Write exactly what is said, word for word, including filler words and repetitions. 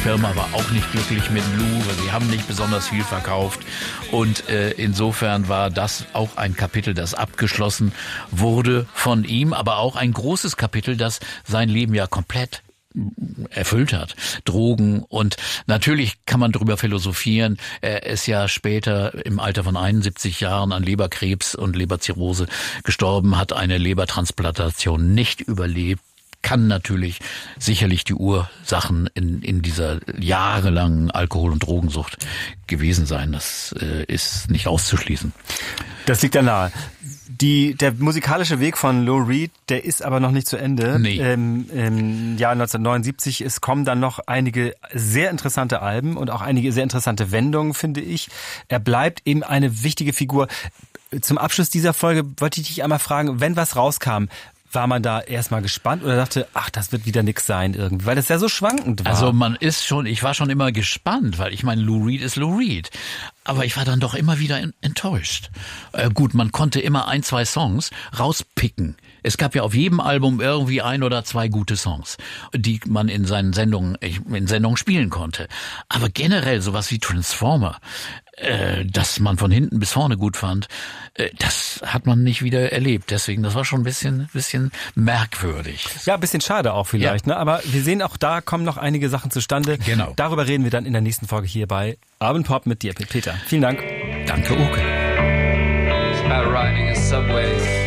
Firma war auch nicht glücklich mit Lou, weil sie haben nicht besonders viel verkauft. Und äh, insofern war das auch ein Kapitel, das abgeschlossen wurde von ihm, aber auch ein großes Kapitel, das sein Leben ja komplett erfüllt hat. Drogen, und natürlich kann man darüber philosophieren. Er ist ja später im Alter von einundsiebzig Jahren an Leberkrebs und Leberzirrhose gestorben, hat eine Lebertransplantation nicht überlebt. Kann natürlich sicherlich die Ursachen in, in dieser jahrelangen Alkohol- und Drogensucht gewesen sein. Das äh, ist nicht auszuschließen. Das liegt ja nahe. Die, der musikalische Weg von Lou Reed, der ist aber noch nicht zu Ende. Nee. Ähm, Im Jahr neunzehnhundertneunundsiebzig es kommen dann noch einige sehr interessante Alben und auch einige sehr interessante Wendungen, finde ich. Er bleibt eben eine wichtige Figur. Zum Abschluss dieser Folge wollte ich dich einmal fragen, wenn was rauskam, war man da erstmal gespannt oder dachte, ach, das wird wieder nix sein irgendwie, weil das ja so schwankend war? Also man ist schon, ich war schon immer gespannt, weil ich meine, Lou Reed ist Lou Reed. Aber ich war dann doch immer wieder enttäuscht. Äh, gut, man konnte immer ein, zwei Songs rauspicken. Es gab ja auf jedem Album irgendwie ein oder zwei gute Songs, die man in seinen Sendungen, in Sendungen spielen konnte. Aber generell sowas wie Transformer, äh, dass man von hinten bis vorne gut fand, äh, das hat man nicht wieder erlebt. Deswegen, das war schon ein bisschen, bisschen merkwürdig. Ja, ein bisschen schade auch vielleicht, ja. Ne? Aber wir sehen, auch da kommen noch einige Sachen zustande. Genau. Darüber reden wir dann in der nächsten Folge hier bei Abendpop mit dir, Peter. Vielen Dank. Danke, Oke. It's about riding a subway.